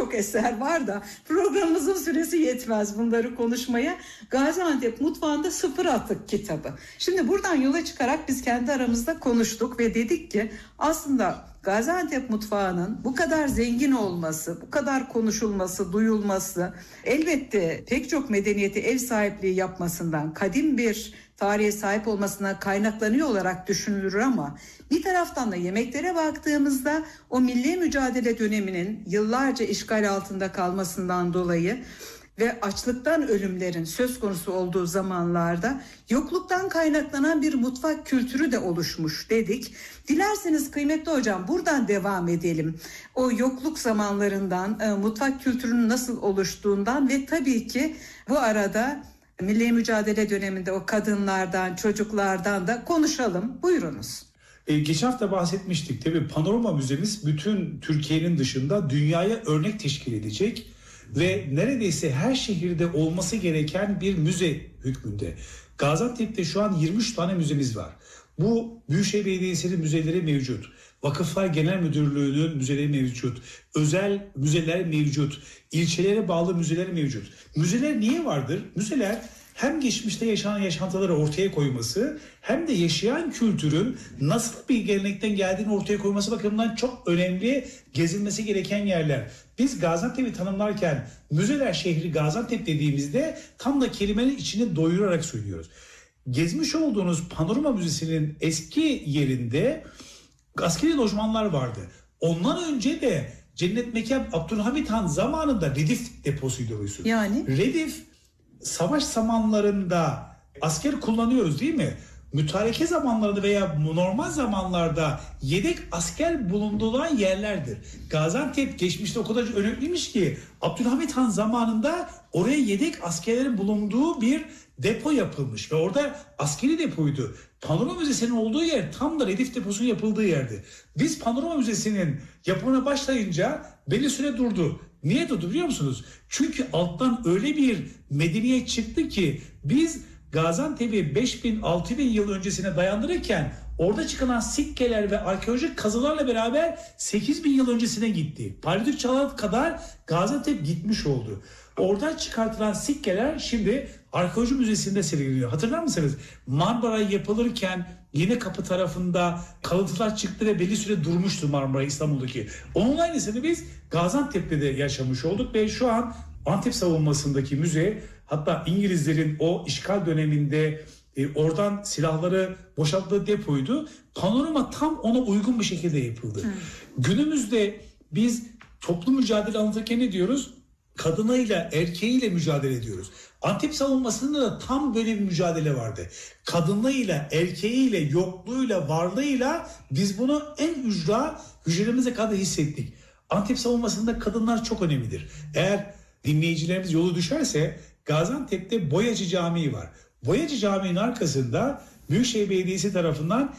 birçok eser var da programımızın süresi yetmez bunları konuşmaya. Gaziantep Mutfağı'nda Sıfır Atık kitabı. Şimdi buradan yola çıkarak biz kendi aramızda konuştuk ve dedik ki aslında Gaziantep mutfağının bu kadar zengin olması, bu kadar konuşulması, duyulması elbette pek çok medeniyeti ev sahipliği yapmasından, kadim bir tarihe sahip olmasına kaynaklanıyor olarak düşünülür ama bir taraftan da yemeklere baktığımızda o milli mücadele döneminin yıllarca işgal altında kalmasından dolayı ve açlıktan ölümlerin söz konusu olduğu zamanlarda yokluktan kaynaklanan bir mutfak kültürü de oluşmuş dedik. Dilerseniz kıymetli hocam buradan devam edelim. O yokluk zamanlarından, mutfak kültürünün nasıl oluştuğundan ve tabii ki bu arada milli mücadele döneminde o kadınlardan, çocuklardan da konuşalım. Buyurunuz. Geçen hafta bahsetmiştik. Tabii Panorama Müzemiz bütün Türkiye'nin dışında dünyaya örnek teşkil edecek ve neredeyse her şehirde olması gereken bir müze hükmünde. Gaziantep'te şu an 23 tane müzemiz var. Bu Büyükşehir Belediyesi'nin müzeleri mevcut. Vakıflar Genel Müdürlüğü'nün müzeleri mevcut. Özel müzeler mevcut. İlçelere bağlı müzeler mevcut. Müzeler niye vardır? Müzeler hem geçmişte yaşanan yaşantıları ortaya koyması hem de yaşayan kültürün nasıl bir gelenekten geldiğini ortaya koyması bakımından çok önemli, gezilmesi gereken yerler. Biz Gaziantep'i tanımlarken müzeler şehri Gaziantep dediğimizde tam da kelimenin içini doyurarak söylüyoruz. Gezmiş olduğunuz Panorama Müzesi'nin eski yerinde askeri lojmanlar vardı. Ondan önce de Cennet Mekan Abdülhamit Han zamanında Redif deposuydu orası. Yani? Redif savaş zamanlarında asker kullanıyoruz değil mi? Mütareke zamanlarında veya normal zamanlarda yedek asker bulunduran yerlerdir. Gaziantep geçmişte o kadar önemliymiş ki Abdülhamit Han zamanında oraya yedek askerlerin bulunduğu bir depo yapılmış ve orada askeri depoydu. Panorama Müzesi'nin olduğu yer tam da Redif deposunun yapıldığı yerdi. Biz Panorama Müzesi'nin yapımına başlayınca belli süre durdu. Niye durdu biliyor musunuz? Çünkü alttan öyle bir medeniyet çıktı ki biz Gaziantep'i 5000-6000 yıl öncesine dayandırırken orada çıkan sikkeler ve arkeolojik kazılarla beraber 8000 yıl öncesine gitti. Paleolitik çağına kadar Gaziantep gitmiş oldu. Oradan çıkartılan sikkeler şimdi Arkeoloji Müzesi'nde sergileniyor. Hatırlar mısınız? Marmara yapılırken Yenekapı tarafında kalıntılar çıktı ve belli süre durmuştu Marmara İstanbul'daki. Onun aynısını biz Gaziantep'te de yaşamış olduk ve şu an Antep savunmasındaki müze, hatta İngilizlerin o işgal döneminde oradan silahları boşalttığı depoydu. Panorama tam ona uygun bir şekilde yapıldı. Günümüzde biz toplu mücadele anlatırken ne diyoruz? Kadınıyla, erkeğiyle mücadele ediyoruz. Antep savunmasında da tam böyle bir mücadele vardı. Kadınıyla, erkeğiyle, yokluğuyla, varlığıyla biz bunu en ücra hücremize kadar hissettik. Antep savunmasında kadınlar çok önemlidir. Eğer dinleyicilerimiz yolu düşerse Gaziantep'te Boyacı Camii var. Boyacı Camii'nin arkasında Büyükşehir Belediyesi tarafından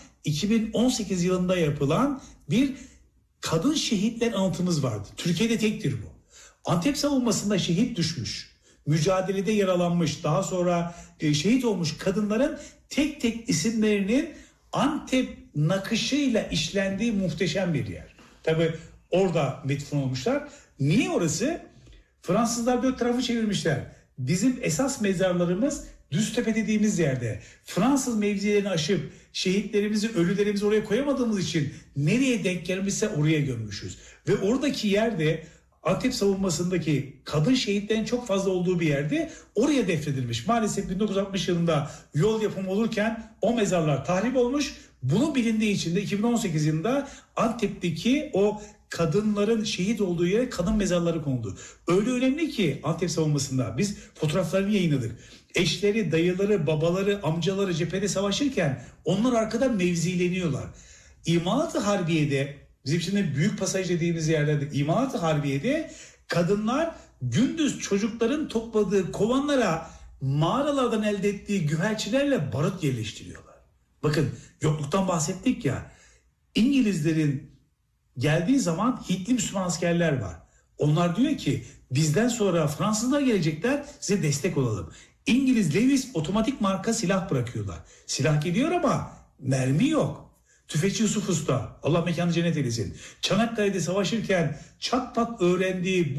2018 yılında yapılan bir kadın şehitler anıtımız vardı. Türkiye'de tektir bu. Antep savunmasında şehit düşmüş, mücadelede yaralanmış, daha sonra şehit olmuş kadınların tek tek isimlerinin Antep nakışıyla işlendiği muhteşem bir yer. Tabii orada metfun olmuşlar. Niye orası? Fransızlar dört tarafı çevirmişler. Bizim esas mezarlarımız Düztepe dediğimiz yerde. Fransız mevzilerini aşıp şehitlerimizi, ölülerimizi oraya koyamadığımız için nereye denk gelmişse oraya gömmüşüz. Ve oradaki yerde Antep savunmasındaki kadın şehitlerin çok fazla olduğu bir yerde oraya defnedilmiş. Maalesef 1960 yılında yol yapımı olurken o mezarlar tahrip olmuş. Bunun bilindiği için de 2018 yılında Antep'teki o kadınların şehit olduğu yere kadın mezarları konuldu. Öyle önemli ki Antep savunmasında biz fotoğraflarını yayınladık. Eşleri, dayıları, babaları, amcaları cephede savaşırken onlar arkada mevzileniyorlar. İmalat-ı Harbiye'de, bizim şimdi büyük pasaj dediğimiz yerlerde İmalat-ı Harbiye'de kadınlar gündüz çocukların topladığı kovanlara mağaralardan elde ettiği güvercinlerle barut yerleştiriyorlar. Bakın yokluktan bahsettik ya, İngilizlerin geldiği zaman Hintli Müslüman askerler var. Onlar diyor ki bizden sonra Fransızlar gelecekler, size destek olalım. İngiliz Lewis otomatik marka silah bırakıyorlar. Silah geliyor ama mermi yok. Tüfekçi Yusuf Usta, Allah mekanı cennet eylesin, Çanakkale'de savaşırken çat pat öğrendiği